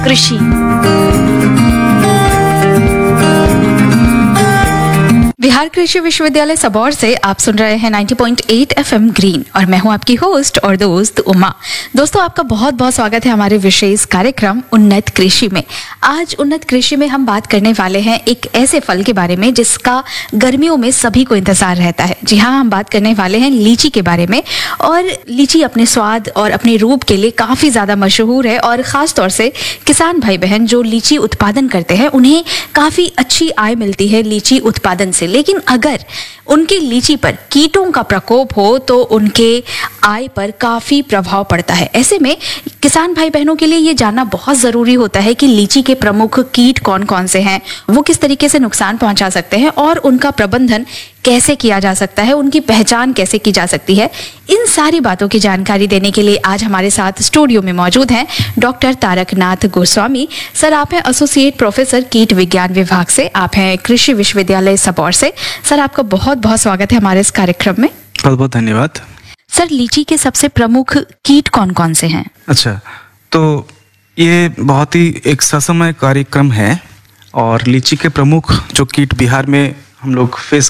कृषि। बिहार कृषि विश्वविद्यालय सबौर से आप सुन रहे हैं 90.8 FM ग्रीन और मैं हूं आपकी होस्ट और दोस्त उमा। दोस्तों, आपका बहुत बहुत स्वागत है हमारे विशेष कार्यक्रम उन्नत कृषि में। आज उन्नत कृषि में हम बात करने वाले हैं एक ऐसे फल के बारे में जिसका गर्मियों में सभी को इंतजार रहता है। जी हाँ, हम बात करने वाले हैं लीची के बारे में। और लीची अपने स्वाद और अपने रूप के लिए काफ़ी ज़्यादा मशहूर है और ख़ास तौर से किसान भाई बहन जो लीची उत्पादन करते हैं उन्हें काफ़ी अच्छी आय मिलती है लीची उत्पादन से। लेकिन अगर उनके लीची पर कीटों का प्रकोप हो तो उनके आय पर काफ़ी प्रभाव पड़ता है। ऐसे में किसान भाई बहनों के लिए ये जानना बहुत ज़रूरी होता है कि लीची के प्रमुख कीट कौन कौन से हैं, वो किस तरीके से नुकसान पहुंचा सकते हैं और उनका प्रबंधन कैसे किया जा सकता है, उनकी पहचान कैसे की जा सकती है। इन सारी बातों की जानकारी देने के लिए आज हमारे साथ स्टूडियो में मौजूद हैं डॉक्टर तारकनाथ गोस्वामी। सर, आप हैं एसोसिएट प्रोफेसर कीट विज्ञान विभाग से, आप हैं कृषि विश्वविद्यालय सबौर से। सर, आपका बहुत बहुत स्वागत है हमारे इस कार्यक्रम में। बहुत बहुत धन्यवाद। सर, लीची के सबसे प्रमुख कीट कौन कौन से हैं? अच्छा, तो ये बहुत ही एक ससमय कार्यक्रम है और लीची के प्रमुख जो कीट बिहार में हम लोग फेस